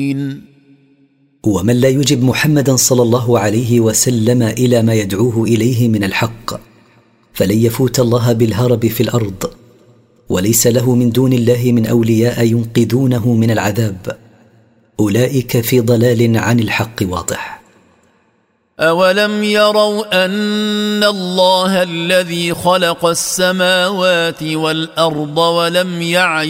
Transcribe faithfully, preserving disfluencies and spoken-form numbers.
ومن لا يجب محمدا صلى الله عليه وسلم إلى ما يدعوه إليه من الحق فلن يفوت الله بالهرب في الأرض، وليس له من دون الله من أولياء ينقذونه من العذاب. أولئك في ضلال عن الحق واضح. أولم يروا أن الله الذي خلق السماوات والأرض ولم يعي